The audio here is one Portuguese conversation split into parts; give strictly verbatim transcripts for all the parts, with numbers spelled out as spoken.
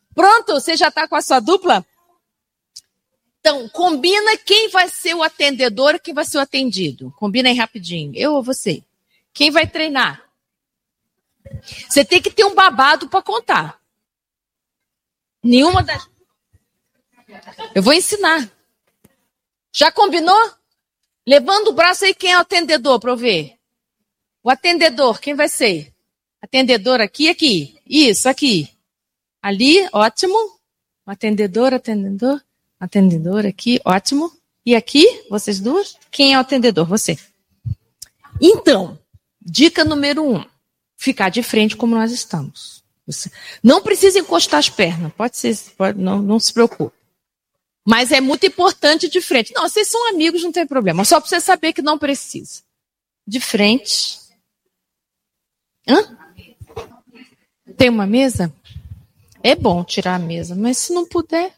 Pronto? Você já está com a sua dupla? Então, combina quem vai ser o atendedor e quem vai ser o atendido. Combina aí rapidinho. Eu ou você? Quem vai treinar? Você tem que ter um babado para contar. Nenhuma das... Eu vou ensinar. Já combinou? Levanta o braço aí, quem é o atendedor para eu ver? O atendedor, quem vai ser? Atendedor aqui, aqui. Isso, aqui. Ali, ótimo. O atendedor, atendedor. Atendedor aqui, ótimo. E aqui, vocês duas? Quem é o atendedor? Você. Então, dica número um. Ficar de frente como nós estamos. Você não precisa encostar as pernas. Pode ser, pode, não, não se preocupe. Mas é muito importante de frente. Não, vocês são amigos, não tem problema. Só para você saber que não precisa. De frente. Hã? Tem uma mesa? É bom tirar a mesa, mas se não puder...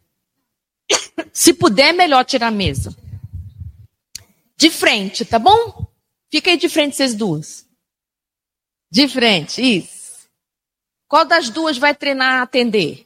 Se puder, é melhor tirar a mesa. De frente, tá bom? Fica aí de frente, vocês duas. De frente, isso. Qual das duas vai treinar a atender?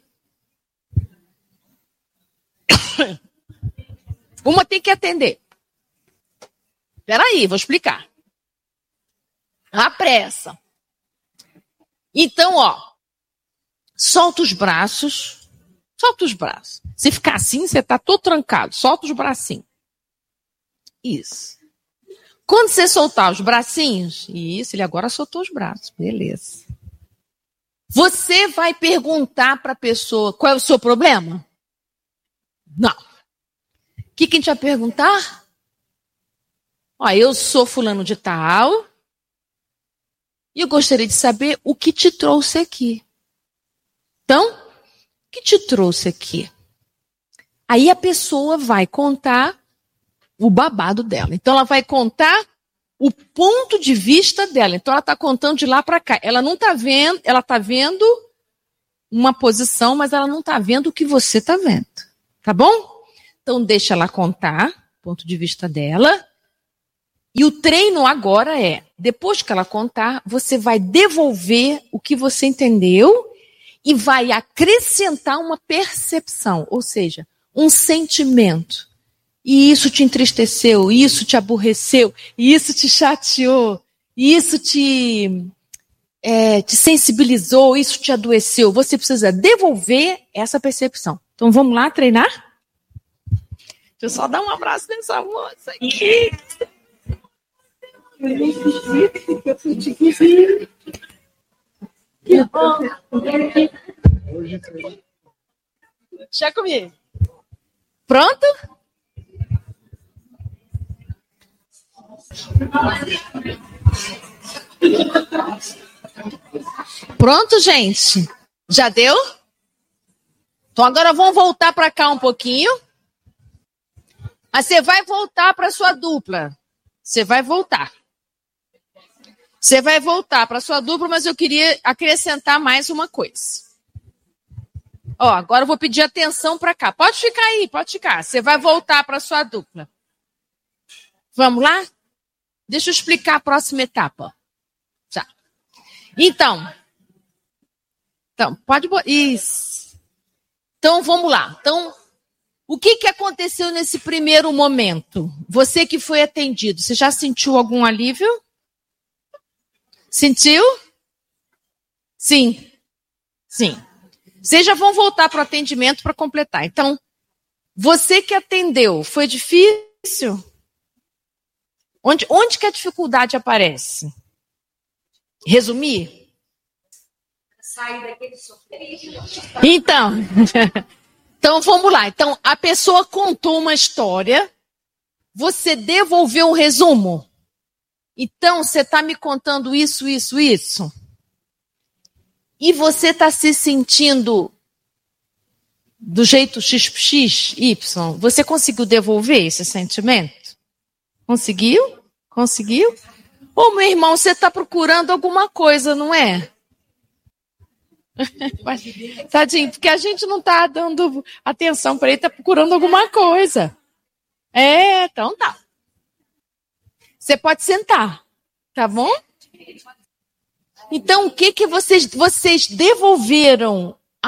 Uma tem que atender. Peraí, vou explicar. A pressa. Então, ó. Solta os braços. Solta os braços. Se ficar assim, você tá todo trancado. Solta os bracinhos. Isso. Quando você soltar os bracinhos, isso, ele agora soltou os braços. Beleza. Você vai perguntar para a pessoa qual é o seu problema? Não. O que, que a gente vai perguntar? Ó, eu sou fulano de tal e eu gostaria de saber o que te trouxe aqui. Então, o que te trouxe aqui? Aí a pessoa vai contar o babado dela. Então, ela vai contar o ponto de vista dela. Então, ela está contando de lá para cá. Ela não está vendo, ela está vendo uma posição, mas ela não está vendo o que você está vendo. Tá bom? Então, deixa ela contar o ponto de vista dela. E o treino agora é, depois que ela contar, você vai devolver o que você entendeu e vai acrescentar uma percepção, ou seja, um sentimento. E isso te entristeceu, isso te aborreceu, isso te chateou, isso te, é, te sensibilizou, isso te adoeceu. Você precisa devolver essa percepção. Então vamos lá treinar? Deixa eu só dar um abraço nessa moça aqui. Que bom. Já comi. Pronto? Pronto, gente? Já deu? Então agora vamos voltar para cá um pouquinho. Aí você vai voltar para sua dupla. Você vai voltar. Você vai voltar para sua dupla, mas eu queria acrescentar mais uma coisa. Ó, agora eu vou pedir atenção para cá. Pode ficar aí, pode ficar. Você vai voltar para sua dupla. Vamos lá? Deixa eu explicar a próxima etapa. Já. Então. Então, pode... Isso. Então, vamos lá. Então, o que, que aconteceu nesse primeiro momento? Você que foi atendido, você já sentiu algum alívio? Sentiu? Sim. Sim. Vocês já vão voltar para o atendimento para completar. Então, você que atendeu, foi difícil? Onde, onde que a dificuldade aparece? Resumir? Sair daquele sofrimento. Então, então, vamos lá. Então, a pessoa contou uma história, você devolveu um resumo. Então, você está me contando isso, isso, isso. E você está se sentindo do jeito X, Y. Você conseguiu devolver esse sentimento? Conseguiu? Conseguiu? Ô, meu irmão, você está procurando alguma coisa, não é? Tadinho, porque a gente não está dando atenção para ele, está procurando alguma coisa. É, então tá. Você pode sentar, tá bom? Então, o que que vocês, vocês devolveram